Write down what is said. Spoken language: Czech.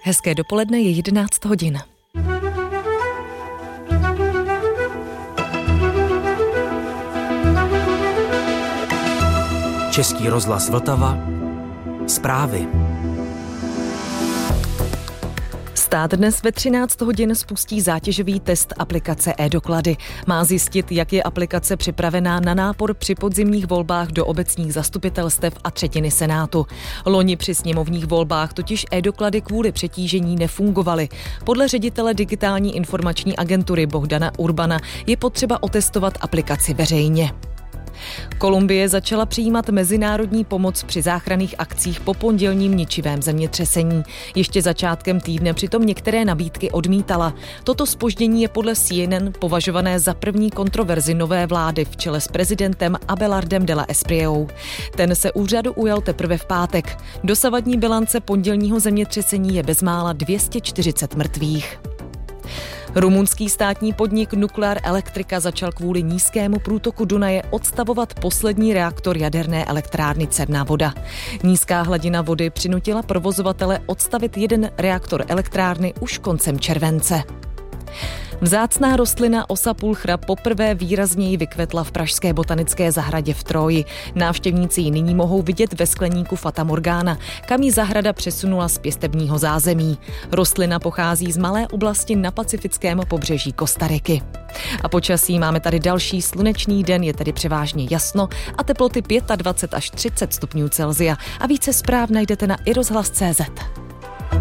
Hezké dopoledne, je 11 hodin. Český rozhlas Vltava. Zprávy. Stát dnes ve 13 hodin spustí zátěžový test aplikace e-doklady. Má zjistit, jak je aplikace připravená na nápor při podzimních volbách do obecních zastupitelstev a třetiny Senátu. Loni při sněmovních volbách totiž e-doklady kvůli přetížení nefungovaly. Podle ředitele Digitální informační agentury Bohdana Urbana je potřeba otestovat aplikaci veřejně. Kolumbie začala přijímat mezinárodní pomoc při záchranných akcích po pondělním ničivém zemětřesení. Ještě začátkem týdne přitom některé nabídky odmítala. Toto zpoždění je podle CNN považované za první kontroverzi nové vlády v čele s prezidentem Abelardem de la Espriellou. Ten se úřadu ujal teprve v pátek. Dosavadní bilance pondělního zemětřesení je bezmála 240 mrtvých. Rumunský státní podnik Nuclear Electrica začal kvůli nízkému průtoku Dunaje odstavovat poslední reaktor jaderné elektrárny Černá Voda. Nízká hladina vody přinutila provozovatele odstavit jeden reaktor elektrárny už koncem července. Vzácná rostlina osa pulchra poprvé výrazněji vykvetla v pražské botanické zahradě v Troji. Návštěvníci ji nyní mohou vidět ve skleníku Fata Morgana, kam ji zahrada přesunula z pěstebního zázemí. Rostlina pochází z malé oblasti na pacifickém pobřeží Kostariky. A počasí máme tady další slunečný den, je tedy převážně jasno a teploty 25 až 30 stupňů Celsia. A více zpráv najdete na iRozhlas.cz.